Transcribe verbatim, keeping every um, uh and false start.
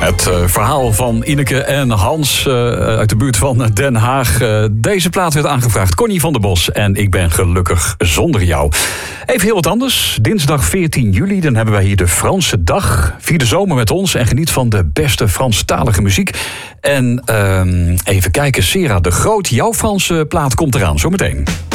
Het uh, verhaal van Ineke en Hans uh, uit de buurt van Den Haag. Uh, deze plaat werd aangevraagd. Connie van der Bos en Ik ben gelukkig zonder jou. Even heel wat anders. Dinsdag veertien juli, dan hebben wij hier de Franse dag. Vier de zomer met ons en geniet van de beste Franstalige muziek. En uh, even kijken, Sera de Groot. Jouw Franse plaat komt eraan, zometeen.